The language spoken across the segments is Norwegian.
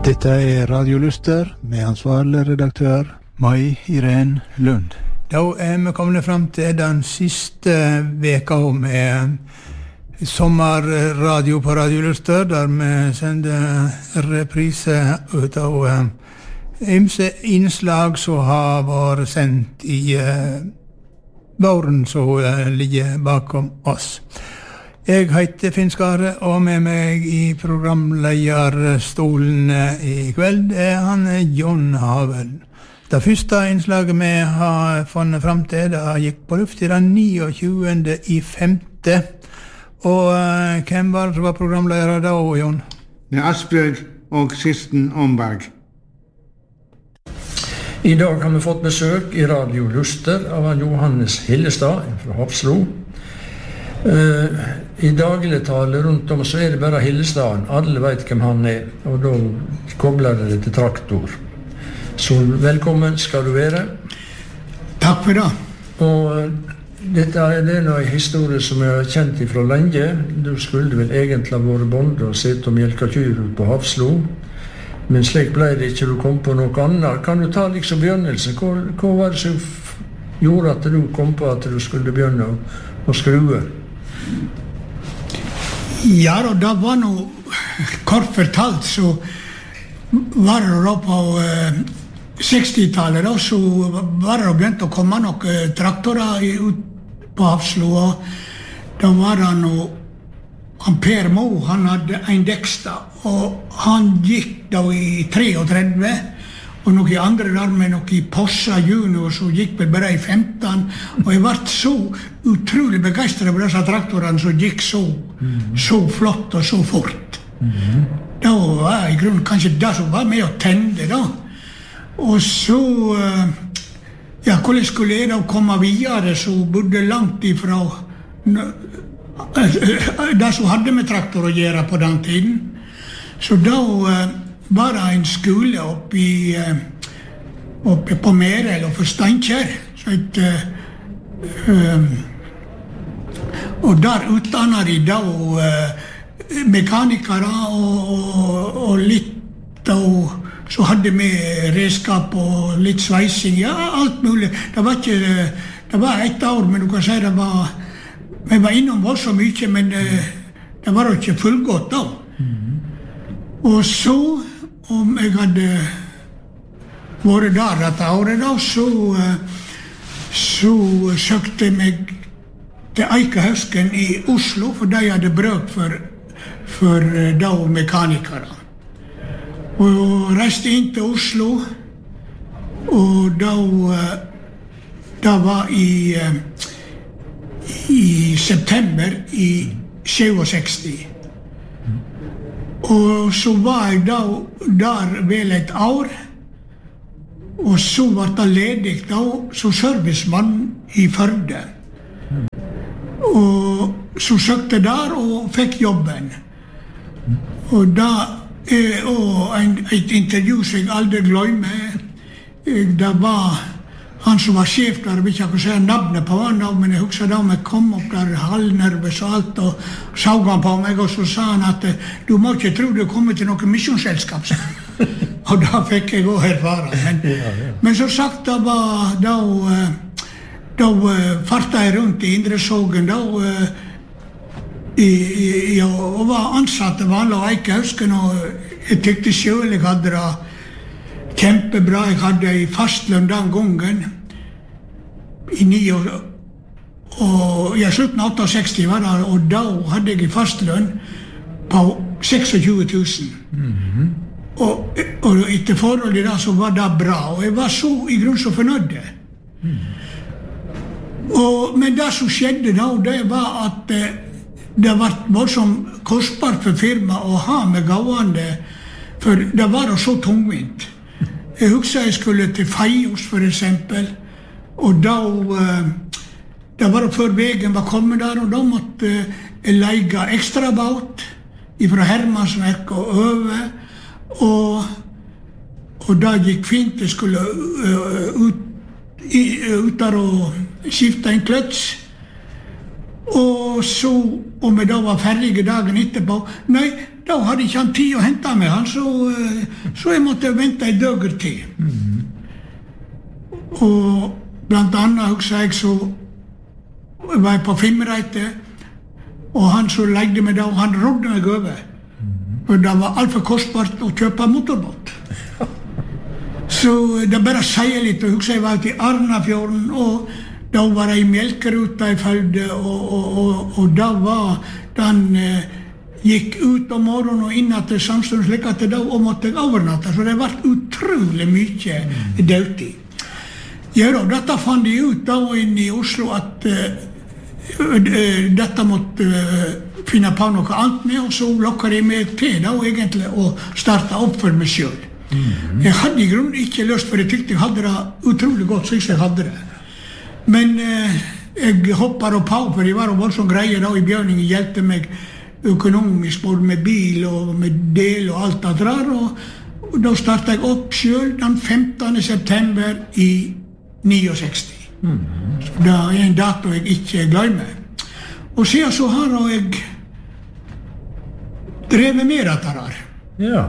Dette Radio Luster med ansvarlig redaktør Mai Irene Lund. Da vi kommet frem til den siste veka med sommerradio på Radio Luster, der vi sender reprise ut av ymse innslag som har vært sendt i våren som ligger bakom oss. Jeg heter Finn Skare, og med meg i programlederstolen i kveld han John Havel. Det første innslaget vi har funnet frem til, det gikk på luft i den 29.5. Og hvem var det som var programleder da, Jon? Det Asbjørg og Kristen Omberg. I dag har vi fått besøk i Radio Luster av Johannes Hillestad fra Hafslo. I dagligtale rundt om så det bare Hillestaden. Alle vet hvem han og da kobler det til traktor. Så velkommen skal du være. Takk for det. Og dette det en historie som jeg har kjent fra lenge. Du skulle vel egentlig ha vært bonde og sett og mjelka kyr ut på Hafslo. Men slik ble det ikke, du kom på noe annet. Kan du ta liksom begynnelsen? Hva var det som gjorde at du kom på at du skulle begynne å skrue? Ja, og det var noe kort fortalt, så var det da på 60-tallet, da, så var det begynt å komme noen traktorer ut på Hafslo, og da var det noe, han Per Mo, han hadde en Dexter, og han gikk da i 33, og noen andre der med noen Possa Junior, så gikk vel bare i 15, og jeg ble så utrolig begeistret over disse traktorene som gikk så flott og så fort. Da var i grunnen kanskje det som var med å tende da. Og så, ja, hvordan skulle jeg da komme videre, så bodde langt ifra det som hadde med traktor å gjøre på den tiden. Så da var det en skole oppe på Merel og for Steinkjer, og der utdannet de da mekanikere og litt, og så hadde vi redskap og litt sveising, ja, alt mulig. Det var et år, men du kan si vi var innom så mye, men det var jo ikke fullgått da. Og så, om jeg hadde vært der dette året da, så søkte jeg meg til Eikehøsken i Oslo, for de hadde brøk for da mekanikere. Og reiste inn til Oslo, og da var i september i 67. Og så var jeg da der vel et år, og så var det ledig da, som servicemann i Førde. Og så søkte der og fikk jobben. Og da et intervju som jeg aldri glemmer, det var han som var sjef der, jeg vil ikke si navnet på han da, men jeg husker da jeg kom opp der halvnervøs og alt, og så han på meg, og så sa han at du må ikke tro du kommer til noe misjonsselskap. Og da fikk jeg også erfare. Men så sagt, da fartet jeg rundt i Indresågen da, og var ansatt av vanlig Eikehøsken, og jeg tykte selv jeg hadde det kjempebra. Jeg hadde i fastlønn den gangen, i 9 år, og jeg slutten av 68 var det, og da hadde jeg i fastlønn på 26 000. Og etter forholdet da så var det bra, og jeg var så i grunn så fornøyd. Men det som skjedde da, det var at det var voldsomt kostbart for firma å ha med gående, for det var så tungvint. Jeg husker jeg skulle til Feios for eksempel, og da det var før veien var kommet der, og da måtte jeg leie ekstra båt fra Hermansverk og øve, og da gikk fint. Jeg skulle ut der og skifte en kløts, og så, om jeg da var ferdig dagen etterpå, nei, da hadde ikke han tid å hente meg han, så jeg måtte vente en døger til. Og blant annet husker jeg så var jeg på Fimreite, og han som legde meg da, han rådde meg over. For det var alt for kostbart å kjøpe motorbåt. Så det bare sier litt, og husker jeg var ute i Arnafjorden, og da var jeg i Melkeruta i Følde, og da var den gikk ut om morgenen og inn til samstund, slik at da måtte jeg overnatte, så det var utrolig mye dødtid. Ja da, dette fant de ut da inn i Oslo at dette måtte finne på noe annet med, og så lokket de meg til da egentlig å starte opp for meg selv. Jeg hadde i grunnen ikke lyst, for jeg tykte jeg hadde det utrolig godt, synes jeg hadde det. Men jeg hoppet på, for de var voldsomt greie da i Bjørningen, hjelpte meg økonomisk, både med bil og med del og alt det der, og da startet jeg opp selv den 15. september i 69. Så det en dato jeg ikke glemmer. Og siden så har jeg drevet med dette der. Ja.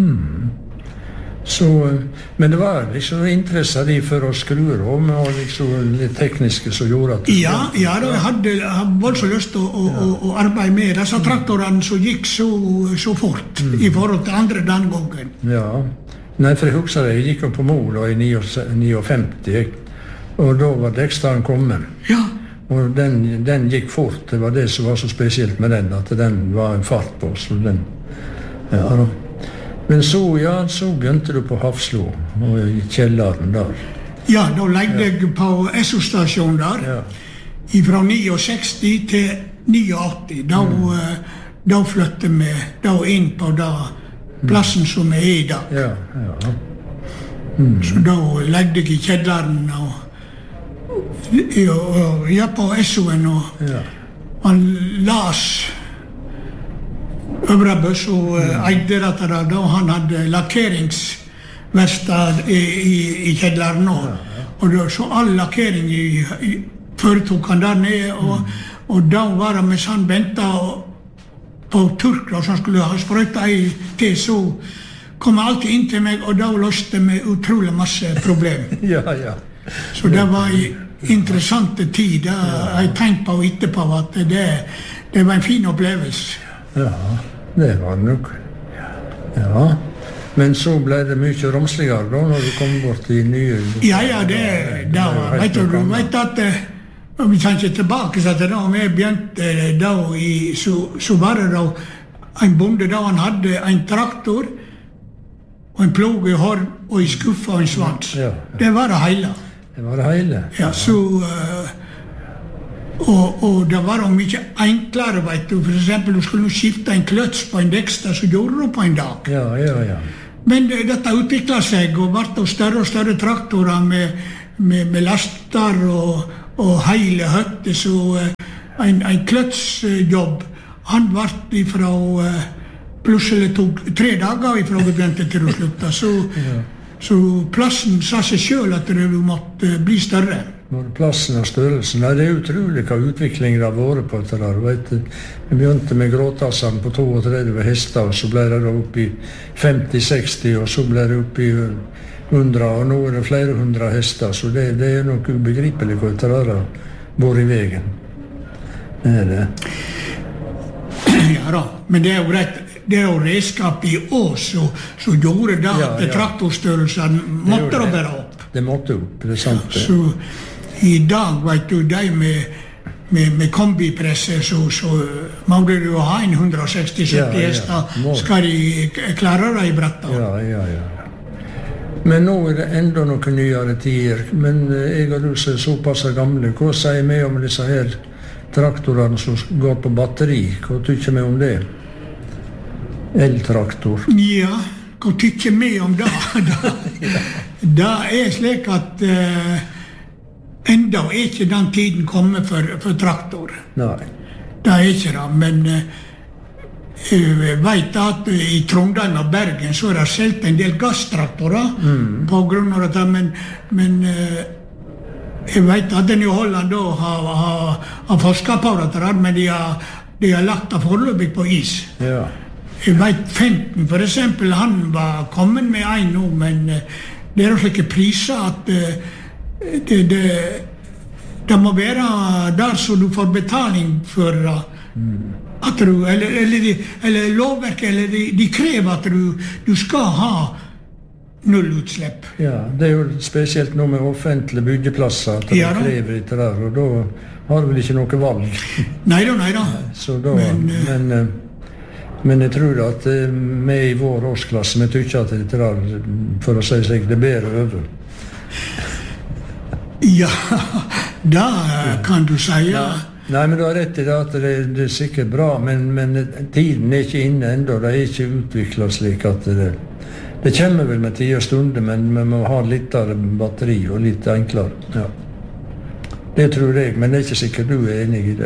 Så, men det var liksom interesse de for å skru om, og liksom litt tekniske som gjorde at... Ja, jeg hadde voldsomt lyst til å arbeide med disse traktorene som gikk så fort i forhold til andre den gangen. Ja, nei, for jeg husker det, jeg gikk på Mol i 59, og da var Dekstaren kommet. Ja. Og den gikk fort, det var det som var så spesielt med den, at den var en fart på, så den... Ja, da. Men så begynte du på Hafslo, og i kjelleren der. Ja, da legde jeg på SO-stasjonen der, fra 69 til 89. Da flyttet vi da inn på plassen som er i dag. Ja. Så da legde jeg i kjelleren, og jeg på SO-en, og han las Øvrabøs og eide dette da han hadde lakkeringsverkstad i kjelleren nå. Og så all lakkering foretok han der nede, og da var det mens han ventet på turkler som skulle ha sprøytet til, så kom han alltid inn til meg, og da løste meg utrolig masse problem. Ja. Så det var en interessant tid, da jeg tenkte på etterpå at det var en fin opplevelse. Ja, det var det nok. Ja, men så ble det mye romsligere da, når du kom bort i nye... Ja, det var, vet du at, vi tenker tilbake, så at da vi begynte da, så var det da en bonde da, han hadde en traktor, og en plog i hård, og en skuffe og en svans. Ja. Det var det hele. Det var det hele? Ja, så... Og det var jo mye enklere, vet du. For eksempel, du skulle skifte en kløts på en dekstad, så gjorde du på en dag. Ja. Men dette utviklet seg, og ble større og større traktorer med laster og hele høtter, så en kløtsjobb, han ble fra plutselig tok 3 dager fra vi begynte til å slutte. Så plassen sa seg selv at det måtte bli større. Både plassen og størrelsen. Nei, det er utrolig hva utviklingen har vært på dette der. Vet du, vi begynte med gråtassene på 32 hester, og så ble det opp i 50-60, og så ble det opp i 100, og nå er det flere 100 hester, så det er nok ubegripelig hva dette der har vært i veien. Det er det. Ja da, men det er jo rett. Det er jo redskap i oss som gjorde det at traktorstørrelsen måtte da bare opp. Det måtte opp, det er sant det. Så i dag, vet du, de med kombipresser, så må du jo ha en 160-70 hester, skal de klare det i brettet. Ja. Men nå er det enda noen nyere tider, men jeg og du er såpass gamle. Hva sier vi om disse her traktorene som går på batteri? Hva tykker vi om det? Eltraktor. Ja, hva tykker vi om det? Det er slik at enda er ikke den tiden kommet for traktor. Nei. Det er ikke det, men jeg vet at i Trondheim og Bergen så er det selv en del gasstraktorer på grunn av dette, men jeg vet at den i Holland da har forsket på dette, men de har lagt det foreløpig på is. Ja. Jeg vet Fenton, for eksempel, han var kommet med en nå, men det slike priser at det må være der så du får betaling for at du, eller lovverket, eller de krever at du skal ha nullutslipp. Ja, det jo spesielt noe med offentlige byggeplasser, at de krever etter der, og da har du vel ikke noe valg. Neida. Så da, men jeg tror at vi i vår årsklasse, vi tykker at det der, for å si seg, det bedre over. Ja, da kan du si, ja. Nei, men du har rett i det at det sikkert bra, men tiden ikke inne enda, det ikke utviklet slik at det kommer vel med tid og stunder, men vi må ha litt av batteri og litt enklere. Ja. Det tror jeg, men det ikke sikkert du enig i det.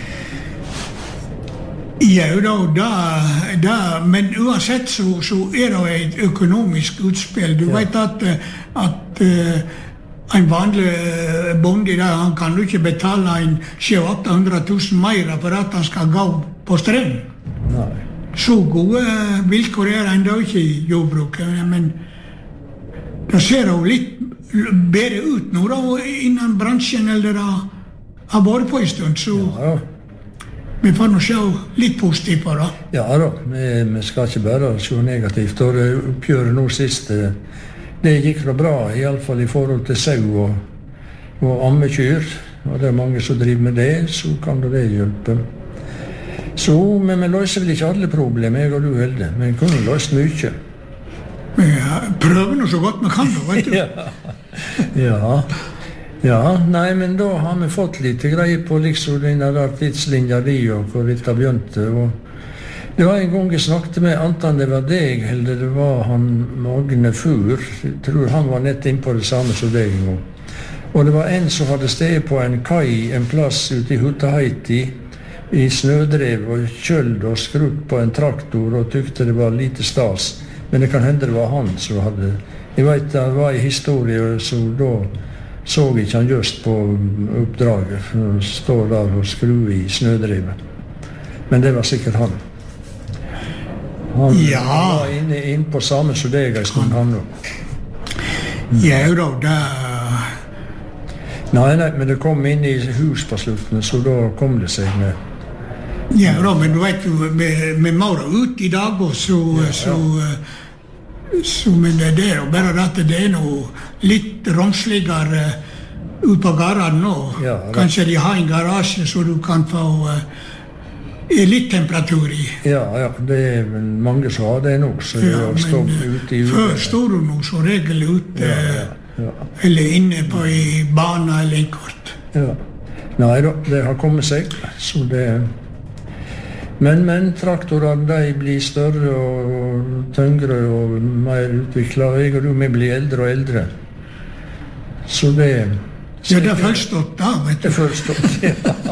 Ja, da, men uansett så det et økonomisk utspill. Du vet at en vanlig bonde der, han kan jo ikke betale 700 000 mer for at han skal gå på streng. Nei. Så gode vilkår enda ikke i jordbruket, men det ser jo litt bedre ut nå da, innen bransjen eller det har vært på en stund, så vi får nå se litt positivt på det. Ja da, vi skal ikke bare se negativt, og det oppgjøret nå sist, det gikk da bra, i alle fall i forhold til sau og ammekyr, og det mange som driver med det, så kan det hjelpe. Så, men vi løser vel ikke alle problemer, jeg og du Hilde, men vi kunne løst mye. Vi prøver nå så godt vi kan da, vet du. Ja, nei, men da har vi fått litt greie på liksom denne der tidslinja di og hvor dette begynte, og det var en gang jeg snakket med, anten det var deg, eller det var han Magne Fur, jeg tror han var nett inn på det samme som deg en gang. Og det var en som hadde steget på en kai, en plass ute i Hutaheiti, i snødrev og kjøld og skrutt på en traktor og tykte det var lite stas. Men det kan hende det var han som hadde... Jeg vet det var en historie, så da så ikke han just på oppdraget, for å stå der og skru i snødrevet. Men det var sikkert han. Han var inne på samme som deg en stund, han da. Ja, da, Nei, men det kom inn i hus på slutten, så da kom det seg med. Ja, da, men du vet jo, vi må da ut i dag, og men det jo bare at det noe litt romsligere ut på garaden nå. Ja, kanskje de har en garasje så du kan få litt temperatur i. Ja, det vel mange som har det nå, så jeg har stått ute i uke. Før står du nå som regel ute, eller inne på i bana eller en kort. Ja. Nei da, det har kommet seg, så det... Men traktorer, de blir større og tyngre og mer utviklet. Jeg og du, vi blir eldre og eldre. Så det... Ja, det er først stått da, vet du. Det er først stått, ja.